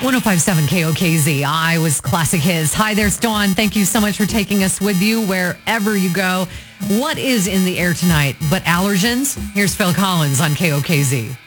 1057 KOKZ. I was Classic Hits. Hi, there's Dawn. Thank you so much for taking us with you wherever you go. What is in the air tonight but allergens? Here's Phil Collins on KOKZ.